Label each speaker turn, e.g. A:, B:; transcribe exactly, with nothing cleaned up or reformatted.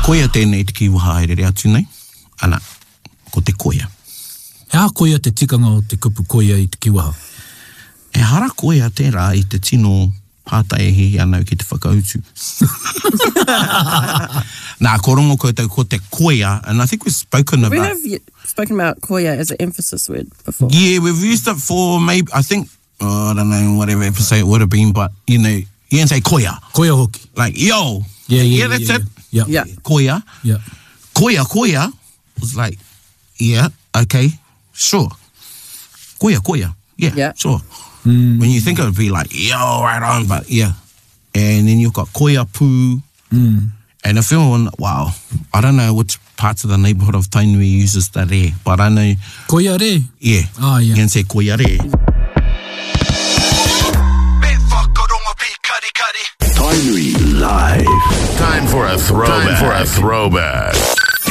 A: koia tēnei te kiwaha e rere atu nei. Ana, ko te koia.
B: E a koia te tikanga o te kupu koia i te kiwaha?
A: E hara koia tērā i te tino pātai he anau ki te whakautu. Nā, ko rongo koutou ko te koia, and I think we've spoken about...
C: We have spoken about koia as an emphasis word before.
A: Yeah, we've used it for maybe, I think, oh, I don't know, whatever episode it would have been, but, you know, you can say koia.
B: Koia hoki.
A: Like, yo.
B: Yeah, yeah,
A: yeah. that's
B: yeah,
A: it.
B: Yeah.
C: Yeah.
A: Koia.
B: Yeah.
A: Koia, koia was like, yeah, okay, sure. Koia, koia. Yeah,
C: Yeah.
A: sure.
B: Mm.
A: When you think it would be like, yo, right on, but yeah. And then you've got koia pū.
B: Mm.
A: And if anyone, wow, I don't know which parts of the neighbourhood of Tainui uses the re, but I know...
B: Koia re?
A: Yeah.
B: Ah, yeah.
A: You can say koia re.
D: Tainui Live. Time for a throwback. Time for a throwback.